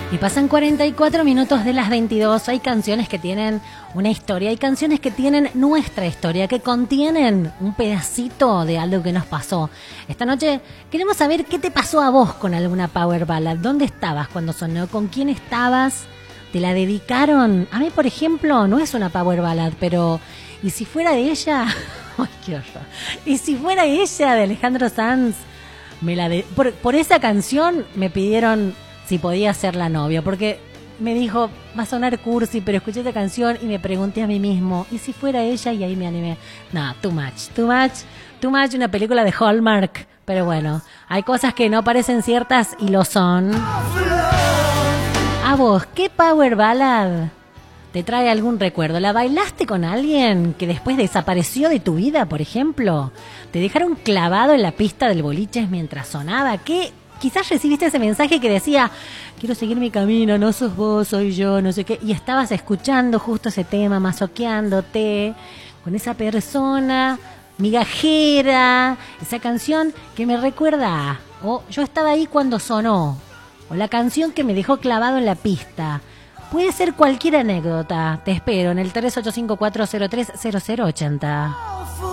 Y pasan 44 minutos de las 22. Hay canciones que tienen una historia, hay canciones que tienen nuestra historia, que contienen un pedacito de algo que nos pasó. Esta noche queremos saber qué te pasó a vos con alguna power ballad. ¿Dónde estabas cuando sonó? ¿Con quién estabas? ¿Te la dedicaron? A mí, por ejemplo, no es una power ballad, pero ¿y si fuera de ella? ¡Ay, qué horror! ¿Y si fuera ella de Alejandro Sanz? Por esa canción me pidieron si podía ser la novia, porque me dijo, va a sonar cursi, pero escuché esta canción y me pregunté a mí mismo, ¿y si fuera ella? Y ahí me animé. No, too much, una película de Hallmark, pero bueno, hay cosas que no parecen ciertas y lo son. A vos, ¿qué power ballad te trae algún recuerdo? ¿La bailaste con alguien que después desapareció de tu vida, por ejemplo? ¿Te dejaron clavado en la pista del boliche mientras sonaba? ¿Qué? Quizás recibiste ese mensaje que decía, quiero seguir mi camino, no sos vos, soy yo, no sé qué. Y estabas escuchando justo ese tema, masoqueándote con esa persona migajera, esa canción que me recuerda a, o yo estaba ahí cuando sonó, o la canción que me dejó clavado en la pista. Puede ser cualquier anécdota. Te espero en el 3854030080.